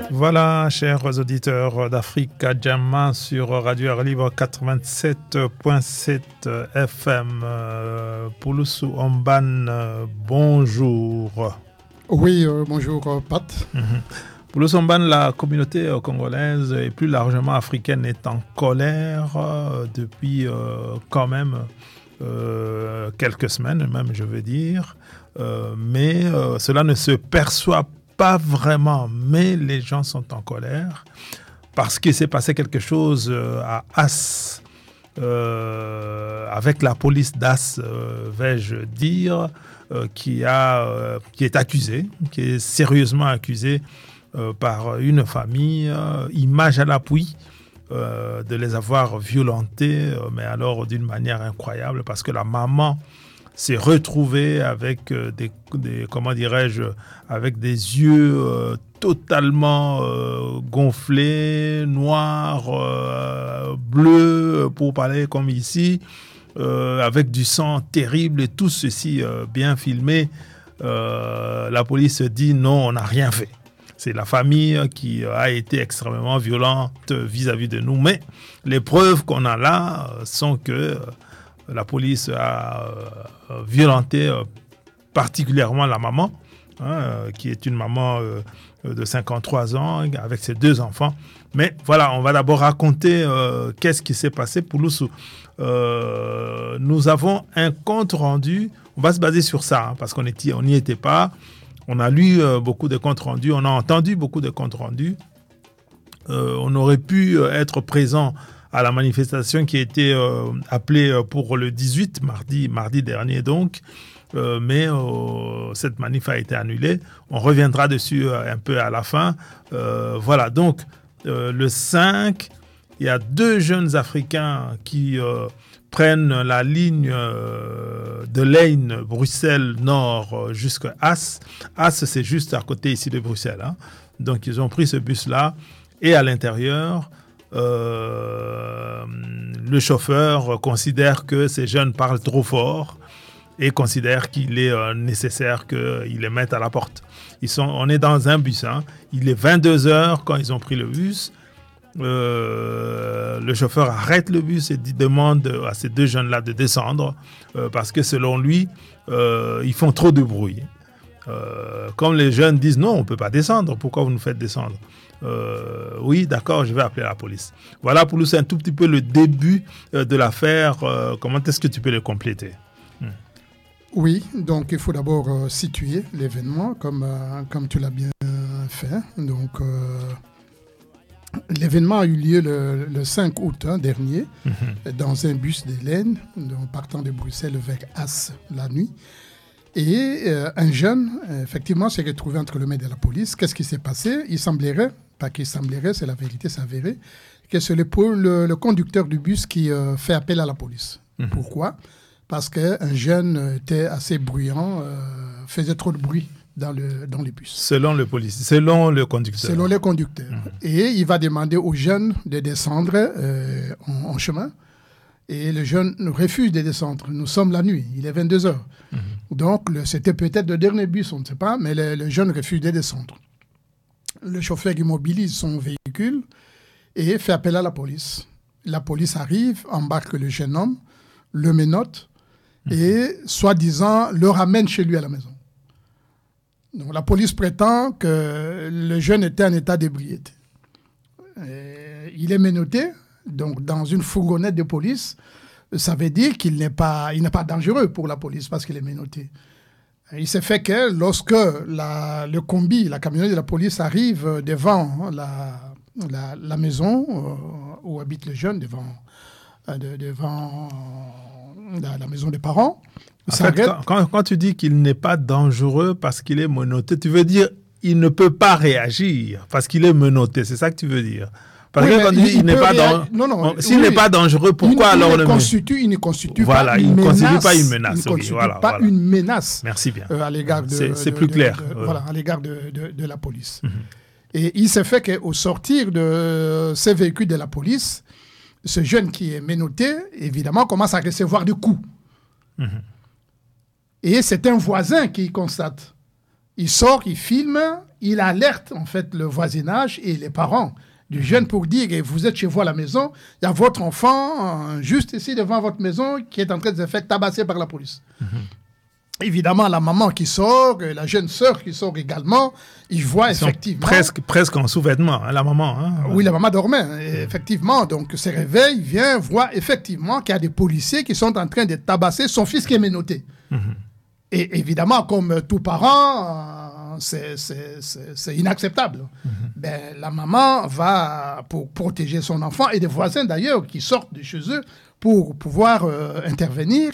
Voilà, chers auditeurs d'Africa Jama sur Radio Air Libre 87.7 FM. Pouloussou Omban, bonjour. Oui, bonjour Pat. Pouloussou Omban, la communauté congolaise et plus largement africaine est en colère depuis quand même quelques semaines, même je veux dire. Mais cela ne se perçoit pas vraiment, mais les gens sont en colère parce qu'il s'est passé quelque chose à As, avec la police d'As, vais-je dire, qui est accusée, qui est sérieusement accusée par une famille, image à l'appui, de les avoir violentés, mais alors d'une manière incroyable, parce que la maman s'est retrouvée avec comment dirais-je, avec des yeux totalement gonflés, noirs, bleus, pour parler comme ici, avec du sang terrible et tout ceci bien filmé. La police dit non, on n'a rien fait. C'est la famille qui a été extrêmement violente vis-à-vis de nous. Mais les preuves qu'on a là sont que la police a violenté particulièrement la maman, qui est une maman de 53 ans avec ses 2 enfants. Mais voilà, on va d'abord raconter qu'est-ce qui s'est passé pour Pouloussou. Nous avons un compte rendu, on va se baser sur ça, parce qu'on n'y était pas. On a lu beaucoup de comptes rendus, on a entendu beaucoup de comptes rendus. On aurait pu être présent à la manifestation qui a été appelée pour le 18, mardi dernier donc, mais cette manif a été annulée. On reviendra dessus un peu à la fin. Voilà, donc le 5, il y a 2 jeunes Africains qui prennent la ligne de Lane, Bruxelles Nord jusqu'à As. As, c'est juste à côté ici de Bruxelles. Donc ils ont pris ce bus-là et à l'intérieur, le chauffeur considère que ces jeunes parlent trop fort et considère qu'il est nécessaire qu'ils les mettent à la porte. On est dans un bus. Il est 22h quand ils ont pris le bus. Le chauffeur arrête le bus et demande à ces 2 jeunes-là de descendre parce que selon lui, ils font trop de bruit. Comme les jeunes disent non, on ne peut pas descendre, pourquoi vous nous faites descendre? Oui, d'accord, je vais appeler la police. Voilà pour nous, c'est un tout petit peu le début de l'affaire. Comment est-ce que tu peux le compléter? Oui, donc il faut d'abord situer l'événement comme tu l'as bien fait. Donc l'événement a eu lieu le 5 août dernier dans un bus d'Hélène, partant de Bruxelles vers As la nuit. Et un jeune, effectivement, s'est retrouvé entre les mains de la police. Qu'est-ce qui s'est passé? Il semblerait, pas qu'il semblerait, c'est la vérité, c'est avéré, que c'est le conducteur du bus qui fait appel à la police. Pourquoi? Parce qu'un jeune était assez bruyant, faisait trop de bruit dans le bus. Selon le conducteur. Selon le conducteur. Et il va demander aux jeunes de descendre en chemin. Et le jeune refuse de descendre. Nous sommes la nuit, il est 22h. Donc, c'était peut-être le dernier bus, on ne sait pas, mais le jeune refuse de descendre. Le chauffeur immobilise son véhicule et fait appel à la police. La police arrive, embarque le jeune homme, le menotte et, soi-disant, le ramène chez lui à la maison. Donc, la police prétend que le jeune était en état d'ébriété. Il est menotté, donc dans une fourgonnette de police. Ça veut dire qu'il n'est pas dangereux pour la police parce qu'il est menotté. Il s'est fait que lorsque le combi, la camionnette de la police arrive devant la maison où habite le jeune, devant la maison des parents. En fait, quand tu dis qu'il n'est pas dangereux parce qu'il est menotté, tu veux dire qu'il ne peut pas réagir parce qu'il est menotté. C'est ça que tu veux dire? Parce que quand il n'est pas s'il n'est pas dangereux, pourquoi alors il ne constitue voilà, pas une menace. Il ne constitue pas une menace. Il ne constitue pas une menace. Merci bien. À l'égard c'est plus clair. Voilà, à l'égard de la police. Et il s'est fait qu'au sortir de ces véhicules de la police, ce jeune qui est menotté, évidemment, commence à recevoir des coups. Et c'est un voisin qui constate. Il sort, il filme, il alerte en fait le voisinage et les parents du jeune pour dire vous êtes chez vous à la maison, il y a votre enfant juste ici devant votre maison qui est en train de se faire tabasser par la police. Évidemment, la maman qui sort, la jeune sœur qui sort également, ils voient effectivement... Presque en sous-vêtements, hein, la maman. Hein, oui, la maman dormait, effectivement. Donc, se réveille, vient, voit effectivement qu'il y a des policiers qui sont en train de tabasser son fils qui est menotté. Et évidemment, comme tout parent, c'est inacceptable. Ben, la maman va pour protéger son enfant et des voisins d'ailleurs qui sortent de chez eux pour pouvoir intervenir.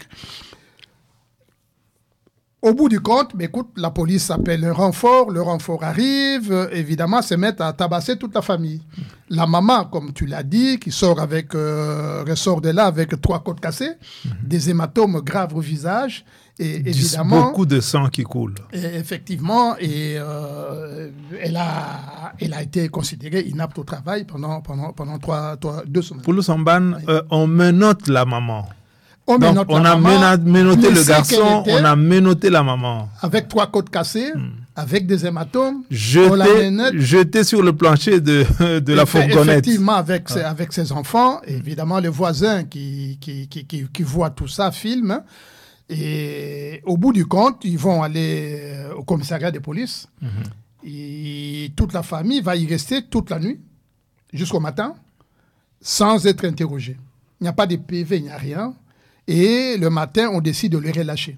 Au bout du compte, mais écoute, la police appelle un renfort, le renfort arrive, évidemment, se met à tabasser toute la famille. La maman, comme tu l'as dit, qui sort ressort de là avec 3 côtes cassées, des hématomes graves au visage, et évidemment... Beaucoup de sang qui coule. Effectivement, et elle a été considérée inapte au travail pendant 2 semaines. Pour le Samban, on menote la maman. On a menotté le garçon, on a menotté la maman. Avec 3 côtes cassées, avec des hématomes. Jeté sur le plancher de la fourgonnette. Effectivement, avec ses enfants. Évidemment, les voisins qui voient tout ça filment. Et au bout du compte, ils vont aller au commissariat de police. Et toute la famille va y rester toute la nuit, jusqu'au matin, sans être interrogée. Il n'y a pas de PV, il n'y a rien. Et le matin, on décide de les relâcher.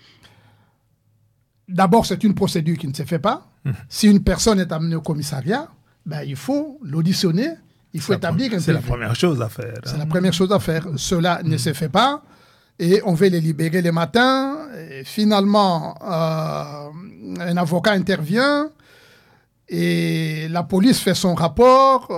D'abord, c'est une procédure qui ne se fait pas. Si une personne est amenée au commissariat, ben, il faut l'auditionner, il faut établir un PV. C'est la première chose à faire. C'est la première chose à faire. Cela ne se fait pas. Et on veut les libérer le matin. Et finalement, un avocat intervient et la police fait son rapport,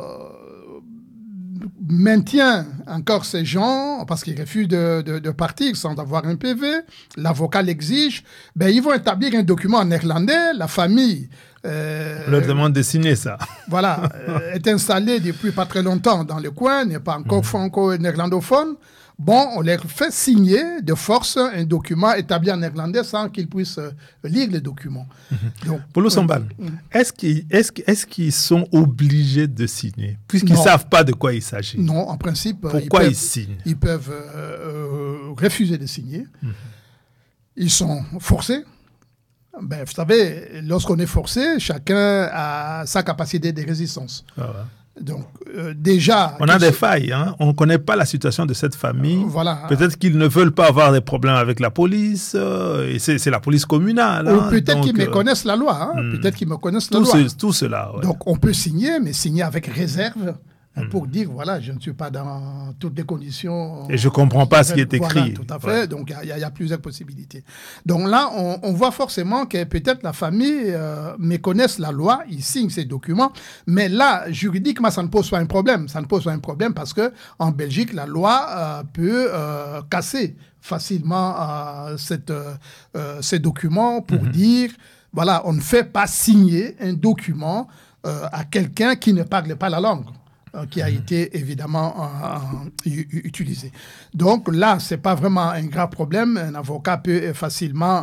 maintient encore ces gens parce qu'ils refusent de partir sans avoir un PV. L'avocat l'exige. Ben, ils vont établir un document en néerlandais. La famille... on leur demande de signer ça. Voilà, est installée depuis pas très longtemps dans le coin, n'est pas encore franco-néerlandophone. Bon, on leur fait signer de force un document établi en néerlandais sans qu'ils puissent lire le document. Donc, pour le Samban, est-ce qu'ils sont obligés de signer, puisqu'ils ne savent pas de quoi il s'agit? Non, en principe, pourquoi ils signent? Ils peuvent refuser de signer. Ils sont forcés. Ben, vous savez, lorsqu'on est forcé, chacun a sa capacité de résistance. Donc, déjà... On a des failles, hein? On ne connaît pas la situation de cette famille. Voilà. Peut-être qu'ils ne veulent pas avoir des problèmes avec la police, et c'est la police communale. Ou peut-être qu'ils méconnaissent la loi. Peut-être qu'ils méconnaissent la loi. Tout cela, ouais. Donc, on peut signer, mais signer avec réserve, pour dire, voilà, je ne suis pas dans toutes les conditions. Et je ne comprends pas ce qui est écrit. Voilà, tout à fait. Ouais. Donc, il y a plusieurs possibilités. Donc là, on voit forcément que peut-être la famille méconnaisse la loi, ils signent ces documents, mais là, juridiquement, ça ne pose pas un problème. Ça ne pose pas un problème parce qu'en Belgique, la loi peut casser facilement ces documents pour dire, voilà, on ne fait pas signer un document à quelqu'un qui ne parle pas la langue, qui a été évidemment utilisé. Donc là, ce n'est pas vraiment un grave problème. Un avocat peut facilement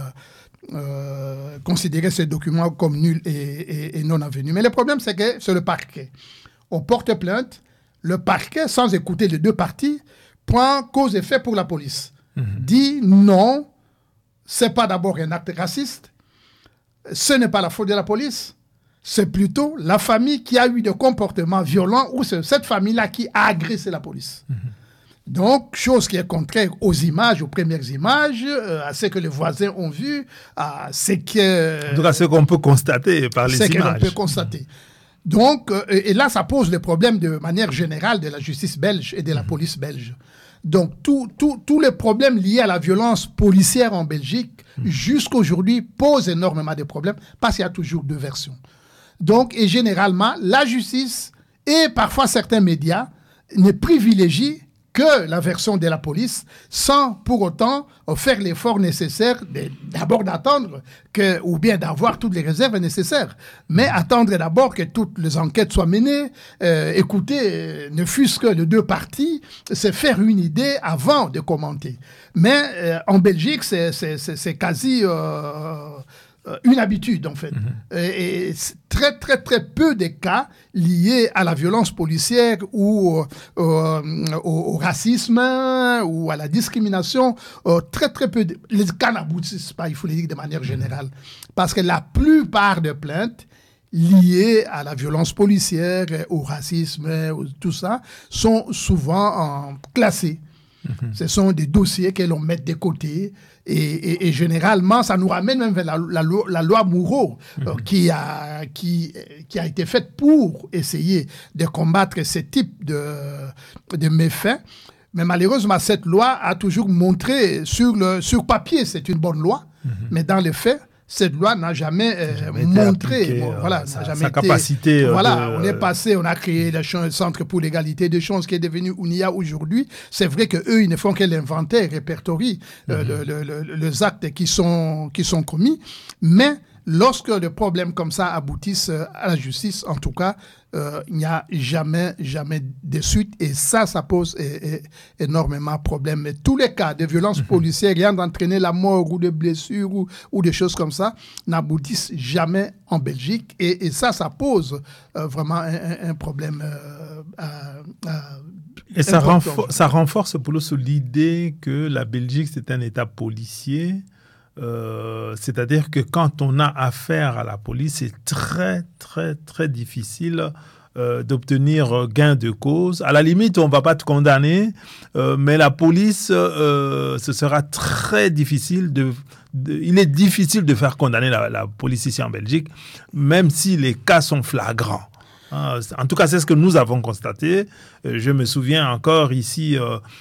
considérer ces documents comme nuls et non avenus. Mais le problème, c'est que c'est le parquet. On porte plainte, le parquet, sans écouter les deux parties, prend cause et fait pour la police. Dit non, ce n'est pas d'abord un acte raciste, ce n'est pas la faute de la police, c'est plutôt la famille qui a eu des comportements violents ou c'est cette famille-là qui a agressé la police. Donc, chose qui est contraire aux images, aux premières images, à ce que les voisins ont vu, à ce que... En tout cas, ce qu'on peut constater par les images. Ce qu'on peut constater. Donc, et là, ça pose le problème de manière générale de la justice belge et de la police belge. Donc, tous les problèmes liés à la violence policière en Belgique, jusqu'aujourd'hui, posent énormément de problèmes parce qu'il y a toujours deux versions. Donc, et généralement, la justice et parfois certains médias ne privilégient que la version de la police sans pour autant faire l'effort nécessaire d'abord d'attendre ou bien d'avoir toutes les réserves nécessaires. Mais attendre d'abord que toutes les enquêtes soient menées, écouter ne fût-ce que les deux parties, c'est faire une idée avant de commenter. Mais en Belgique, c'est quasi... une habitude, en fait. Et très, très, très peu de cas liés à la violence policière ou au racisme ou à la discrimination. Très, très peu. Les cas n'aboutissent pas, il faut le dire de manière générale. Parce que la plupart des plaintes liées à la violence policière, au racisme, tout ça, sont souvent classées. Ce sont des dossiers que l'on met de côté et généralement, ça nous ramène même vers la loi Moureau qui a été faite pour essayer de combattre ce type de méfaits. Mais malheureusement, cette loi a toujours montré sur papier, c'est une bonne loi, mais dans les faits, cette loi n'a jamais montré sa capacité. On est passé, on a créé le Centre pour l'égalité des chances qui est devenu UNIA aujourd'hui. C'est vrai qu'eux, ils ne font que l'inventaire, répertorient les actes qui sont commis. Mais lorsque des problèmes comme ça aboutissent à la justice, en tout cas, il n'y a jamais de suite. Et ça pose énormément de problèmes. Mais tous les cas de violence policière, rien d'entraîner la mort ou de blessures ou des choses comme ça, n'aboutissent jamais en Belgique. Et ça pose vraiment un problème. Et ça renforce pour nous l'idée que la Belgique, c'est un État policier. C'est-à-dire que quand on a affaire à la police, c'est très, très, très difficile d'obtenir gain de cause. À la limite, on ne va pas te condamner, mais la police, ce sera très difficile il est difficile de faire condamner la police ici en Belgique, même si les cas sont flagrants. En tout cas, c'est ce que nous avons constaté. Je me souviens encore ici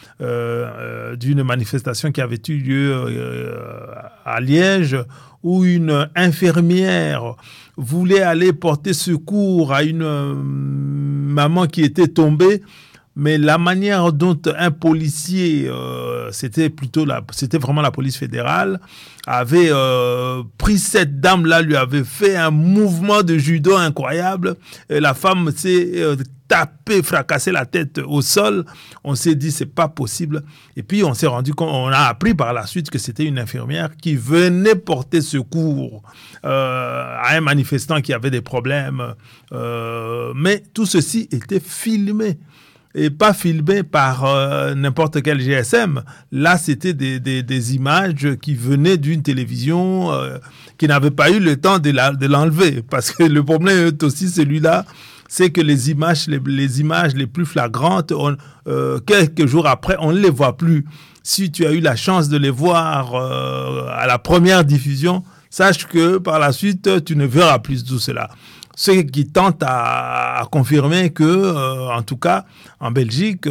d'une manifestation qui avait eu lieu à Liège où une infirmière voulait aller porter secours à une maman qui était tombée. Mais la manière dont un policier, c'était vraiment la police fédérale, avait pris cette dame-là, lui avait fait un mouvement de judo incroyable. Et la femme s'est tapée, fracassé la tête au sol. On s'est dit, c'est pas possible. Et puis, on s'est rendu compte, on a appris par la suite que c'était une infirmière qui venait porter secours à un manifestant qui avait des problèmes. Mais tout ceci était filmé. Et pas filmé par n'importe quel GSM. Là, c'était des images qui venaient d'une télévision qui n'avait pas eu le temps de l'enlever. Parce que le problème est aussi celui-là, c'est que les images les plus flagrantes, quelques jours après, on ne les voit plus. Si tu as eu la chance de les voir à la première diffusion, sache que par la suite, tu ne verras plus tout cela. Ce qui tente à confirmer que, en tout cas, en Belgique,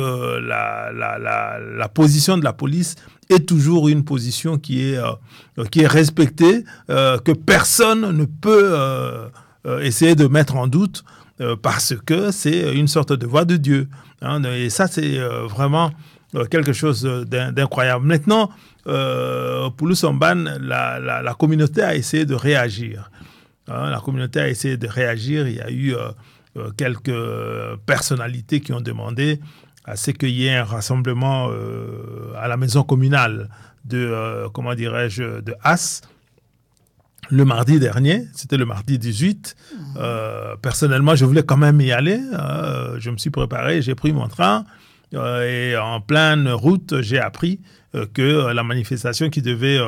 la position de la police est toujours une position qui est respectée, que personne ne peut essayer de mettre en doute, parce que c'est une sorte de voix de Dieu. Et ça, c'est vraiment quelque chose d'incroyable. Maintenant, pour Lusomban, la communauté a essayé de réagir. La communauté a essayé de réagir. Il y a eu quelques personnalités qui ont demandé à ce qu'il y ait un rassemblement à la maison communale de As le mardi dernier. C'était le mardi 18. Personnellement, je voulais quand même y aller. Je me suis préparé, j'ai pris mon train. Et en pleine route, j'ai appris que la manifestation qui devait,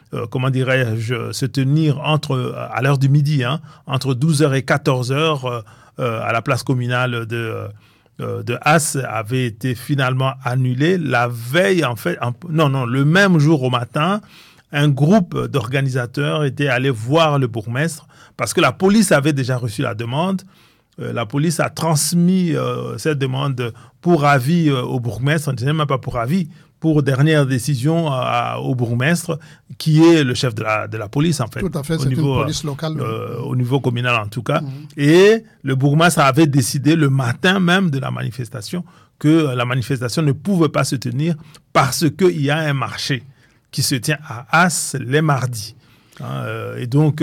se tenir à l'heure du midi, entre 12h et 14h à la place communale de As avait été finalement annulée. La veille, le même jour au matin, un groupe d'organisateurs était allé voir le bourgmestre parce que la police avait déjà reçu la demande. La police a transmis cette demande pour avis au bourgmestre, ce n'est même pas pour avis, pour dernière décision au bourgmestre, qui est le chef de la police, en fait. Tout à fait, c'est une police locale. Au niveau communal, en tout cas. Et le bourgmestre avait décidé le matin même de la manifestation que la manifestation ne pouvait pas se tenir parce qu'il y a un marché qui se tient à As les mardis. Et donc,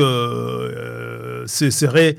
ce serait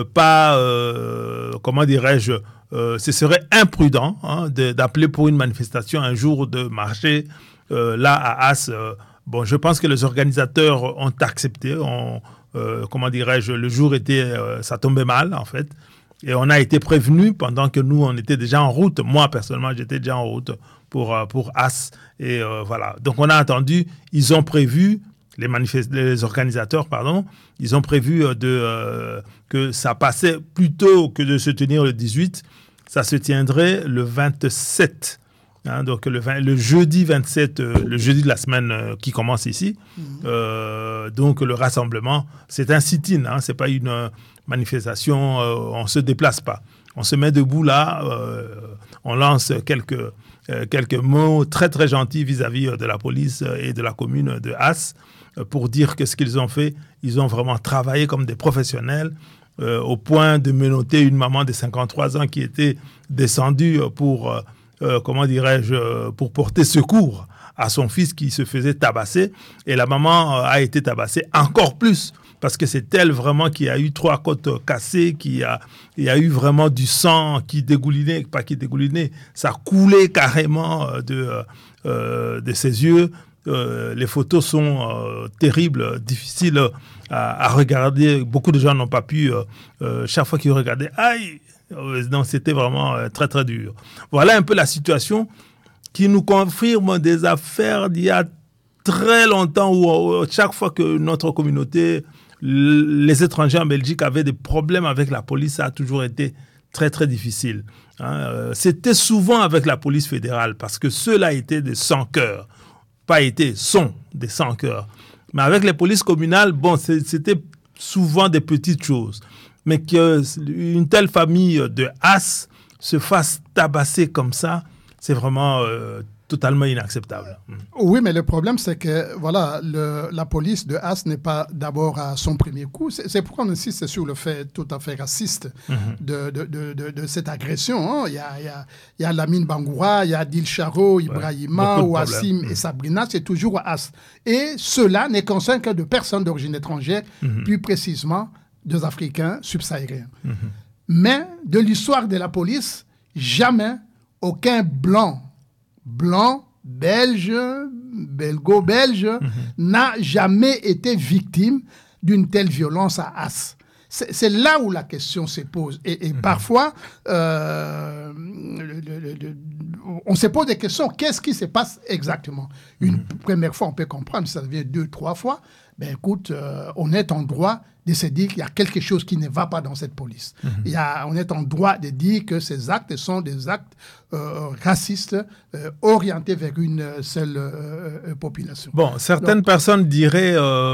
ce serait imprudent d'appeler pour une manifestation un jour de marché là à As. Je pense que les organisateurs ont accepté, ont comment dirais-je, le jour était, ça tombait mal en fait. Et on a été prévenus pendant que nous, on était déjà en route. Moi, personnellement, j'étais déjà en route pour As. Et voilà. Donc, on a attendu. Ils ont prévu, les organisateurs, ils ont prévu que ça passait plutôt que de se tenir le 18. Ça se tiendrait le 27. Hein, donc, le jeudi 27, le jeudi de la semaine qui commence ici. Donc, le rassemblement, c'est un sit-in. Hein, c'est pas une manifestation, on ne se déplace pas. On se met debout là, on lance quelques mots très très gentils vis-à-vis de la police et de la commune de As pour dire que ce qu'ils ont fait, ils ont vraiment travaillé comme des professionnels au point de menotter une maman de 53 ans qui était descendue pour, pour porter secours à son fils qui se faisait tabasser. Et la maman a été tabassée encore plus parce que c'est elle vraiment qui a eu 3 côtes cassées, il y a eu vraiment du sang qui dégoulinait, ça coulait carrément de ses yeux. Les photos sont terribles, difficiles à regarder. Beaucoup de gens n'ont pas pu, chaque fois qu'ils regardaient, aïe, non, c'était vraiment très très dur. Voilà un peu la situation qui nous confirme des affaires d'il y a très longtemps où chaque fois que notre communauté, les étrangers en Belgique avaient des problèmes avec la police, ça a toujours été très très difficile. Hein. C'était souvent avec la police fédérale parce que ceux-là étaient des sans-cœurs, sont des sans-cœurs. Mais avec les polices communales, bon, c'était souvent des petites choses. Mais qu'une telle famille de As se fasse tabasser comme ça, c'est vraiment totalement inacceptable. Oui, mais le problème, c'est que voilà, la police de As n'est pas d'abord à son premier coup. C'est pourquoi on insiste sur le fait tout à fait raciste de cette agression. Hein. Il y a Lamine Bangoura, il y a Adil Charo, Ibrahima, Wassim et Sabrina, c'est toujours à As. Et cela n'est concerne que de personnes d'origine étrangère, plus précisément des Africains subsahariens. Mais de l'histoire de la police, jamais aucun blanc, belge, belgo-belge, n'a jamais été victime d'une telle violence à As. C'est là où la question se pose. Et parfois, on se pose des questions. Qu'est-ce qui se passe exactement? Une première fois, on peut comprendre. Ça devient 2, 3 fois. Ben écoute, on est en droit de se dire qu'il y a quelque chose qui ne va pas dans cette police. On est en droit de dire que ces actes sont des actes racistes orientés vers une seule population. Bon, certaines personnes diraient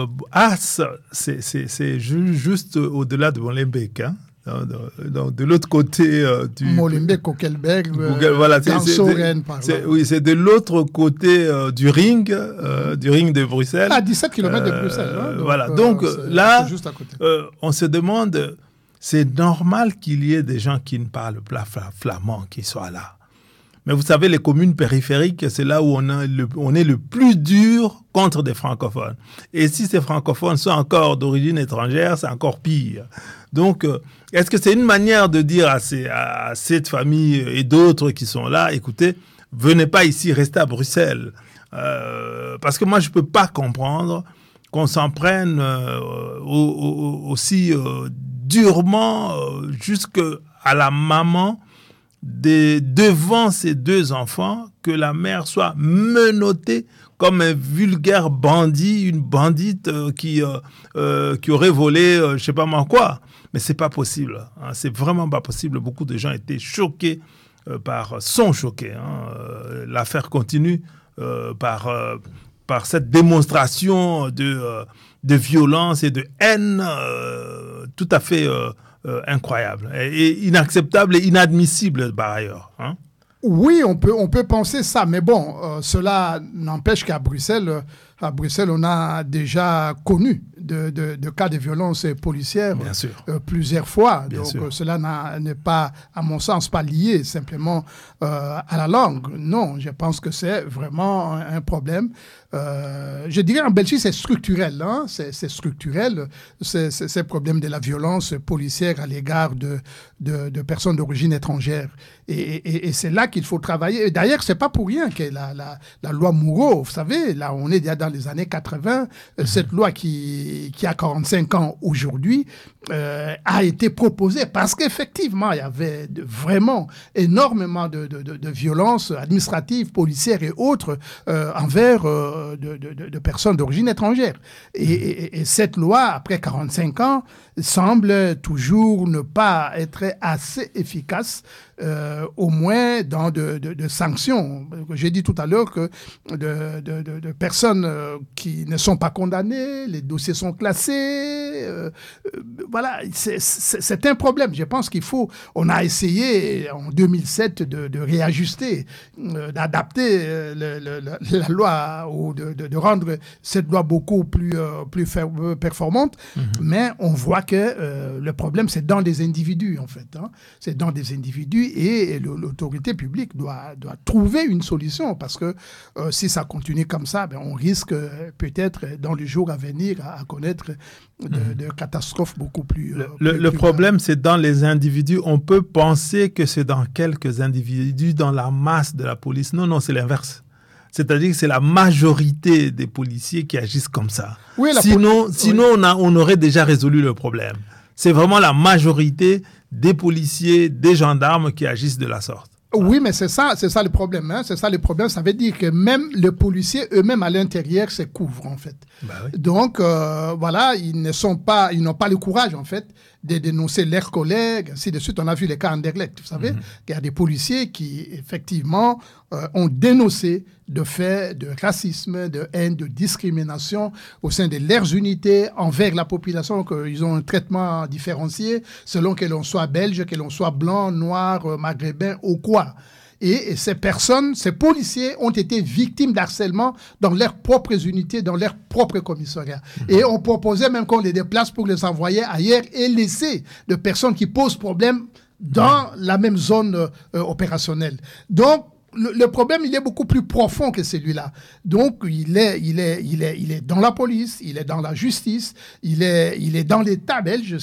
c'est juste au-delà de Molenbeek, hein? De l'autre côté du Molenbeek, Kokelberg, voilà, Soren, oui, c'est de l'autre côté du ring de Bruxelles. À 17 km de Bruxelles. Hein, donc, voilà, donc là, juste à côté. On se demande, c'est normal qu'il y ait des gens qui ne parlent pas flamand qui soient là. Mais vous savez, les communes périphériques, c'est là où on est le plus dur contre des francophones. Et si ces francophones sont encore d'origine étrangère, c'est encore pire. Donc, est-ce que c'est une manière de dire à cette famille et d'autres qui sont là, écoutez, venez pas ici, restez à Bruxelles. Parce que moi, je ne peux pas comprendre qu'on s'en prenne aussi durement jusqu'à la maman devant ses 2 enfants, que la mère soit menottée comme un vulgaire bandit, une bandite qui aurait volé je ne sais pas moi quoi. Mais c'est pas possible. Hein, c'est vraiment pas possible. Beaucoup de gens étaient choqués sont choqués. Hein. L'affaire continue par cette démonstration de violence et de haine tout à fait incroyable et inacceptable et inadmissible par ailleurs. Hein. Oui, on peut penser ça, mais bon, cela n'empêche qu'à Bruxelles, on a déjà connu de cas de violence policière plusieurs fois. Bien donc sûr. Cela n'est pas, à mon sens, pas lié simplement à la langue. Non, je pense que c'est vraiment un problème. Je dirais en Belgique, c'est structurel. Hein? C'est structurel, ces problèmes de la violence policière à l'égard de personnes d'origine étrangère. Et c'est là qu'il faut travailler. Et d'ailleurs, c'est pas pour rien que la loi Moureau, vous savez, là, on est dans les années 80. Cette loi qui a 45 ans aujourd'hui a été proposée parce qu'effectivement, il y avait vraiment énormément de violences administratives, policières et autres envers de personnes d'origine étrangère. Et cette loi, après 45 ans, semble toujours ne pas être assez efficace, au moins dans de sanctions. J'ai dit tout à l'heure que de personnes qui ne sont pas condamnées, les dossiers sont classés. Voilà, c'est un problème. Je pense on a essayé en 2007 de réajuster, d'adapter la loi ou de rendre cette loi beaucoup plus performante, mais on voit que le problème, c'est dans des individus, en fait. Hein. C'est dans des individus et l'autorité publique doit trouver une solution parce que si ça continue comme ça, on risque peut-être dans les jours à venir à connaître de catastrophes beaucoup plus... Le problème, c'est dans les individus. On peut penser que c'est dans quelques individus, dans la masse de la police. Non, c'est l'inverse. C'est-à-dire que c'est la majorité des policiers qui agissent comme ça. Oui, sinon, on aurait déjà résolu le problème. C'est vraiment la majorité des policiers, des gendarmes qui agissent de la sorte. Oui, mais c'est ça le problème. Hein. C'est ça le problème. Ça veut dire que même les policiers eux-mêmes à l'intérieur se couvrent, en fait. Oui. Donc, voilà, ils n'ont pas le courage, en fait, de dénoncer leurs collègues, ainsi de suite. On a vu les cas Anderlecht, vous savez, qu'il y a des policiers qui, effectivement, ont dénoncé de faits de racisme, de haine, de discrimination au sein de leurs unités envers la population, qu'ils ont un traitement différencié selon que l'on soit belge, que l'on soit blanc, noir, maghrébin ou quoi. Et ces personnes, ces policiers ont été victimes d'harcèlement dans leurs propres unités, dans leurs propres commissariats. Et on proposait même qu'on les déplace pour les envoyer ailleurs et laisser de personnes qui posent problème dans la même zone opérationnelle. Donc, le problème, il est beaucoup plus profond que celui-là. Donc, il est dans la police, il est dans la justice, il est dans l'État belge.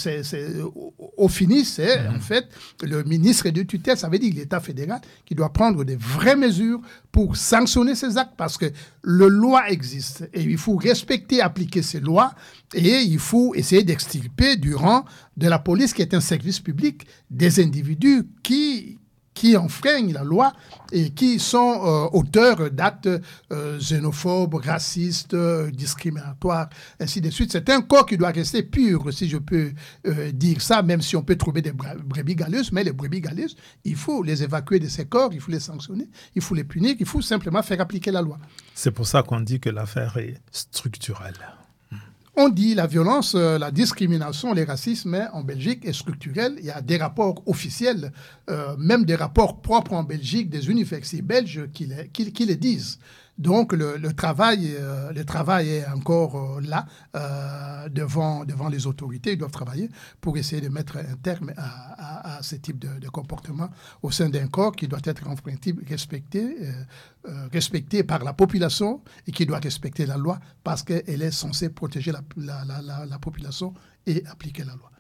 Au fini, c'est en fait le ministre de tutelle, ça veut dire l'État fédéral, qui doit prendre des vraies mesures pour sanctionner ces actes parce que la loi existe et il faut respecter, appliquer ces lois et il faut essayer d'extirper du rang de la police, qui est un service public, des individus qui enfreignent la loi et qui sont auteurs d'actes xénophobes, racistes, discriminatoires, ainsi de suite. C'est un corps qui doit rester pur, si je peux dire ça, même si on peut trouver des brebis galeuses, mais les brebis galeuses, il faut les évacuer de ces corps, il faut les sanctionner, il faut les punir, il faut simplement faire appliquer la loi. C'est pour ça qu'on dit que l'affaire est structurelle. On dit la violence, la discrimination, le racisme en Belgique est structurel. Il y a des rapports officiels, même des rapports propres en Belgique, des universités belges qui le disent. Donc le travail est encore là devant les autorités. Ils doivent travailler pour essayer de mettre un terme à ce type de comportement au sein d'un corps qui doit être respecté par la population et qui doit respecter la loi parce qu'elle est censée protéger la population et appliquer la loi.